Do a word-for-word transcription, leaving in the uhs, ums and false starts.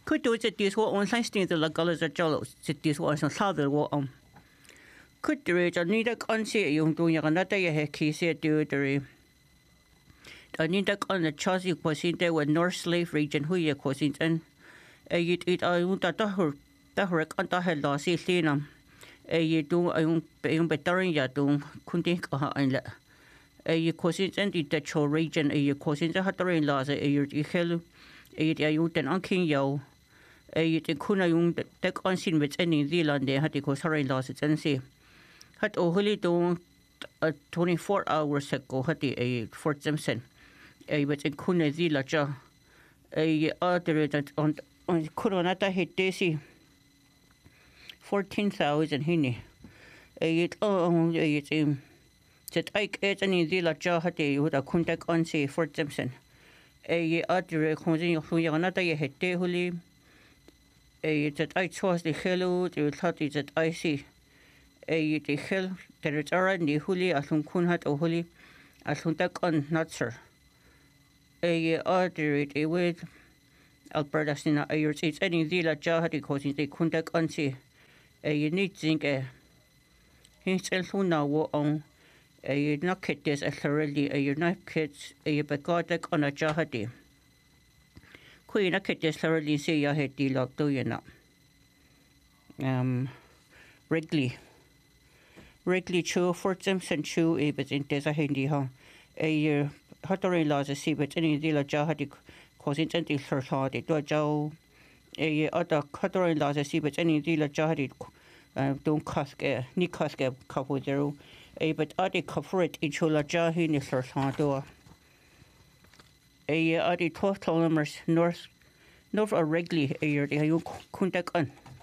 Could do it this what on science things like colors are jolly, sit this was on southern what um. Could do it, I need a concept young doing another year, he said, do it. I need a on the Chelsea was in there with North Slave region, who you was in, and it it I want that her that her on the head loss is seen them. You do I want better in ya do couldn't think on that. You cause it and the Cho region, you cause in the Hattering laws, a year to hell, a year an unking yo. A kuna yung tek on scene with any Zealand, they had to cause her laws, and say. Had only do twenty-four hours ago, had a Fort Simpson. A but in kuna Zila ja. A other that on on Coronata hit Daisy fourteen thousand hinny. A it oh, it's him. That I get any Zila ja had a would a contact on say Fort Simpson. A other consumer who are not a hit day holy. A that I chose the hello, the thought is that I see. A the hell there is around the holy as some kun hat or holy as some tak on not sir. A other it a word Alberta Sina a year it's any Zila ja had because they kun tak on see. A you need think a himself who now wo on a not kid this as thoroughly a you're not kids a but God tak on a ja had. Queen a kid this thoroughly say your head the lock do you not. Um Wrigley. Wrigley Chu, Fort Simpson Chu, a but in Tessa Hindi ha. A year Hattering laws a sea, but any deal of Jahadi causing twenty for thought it was Joe. A year other Hattering laws a sea, but any deal of Jahadi don't cask a ni cask a couple zero. A but Adi cover it in Chula Jahi ni for thought. A year Adi twelve kilometers north north of Wrigley a year they have contact on.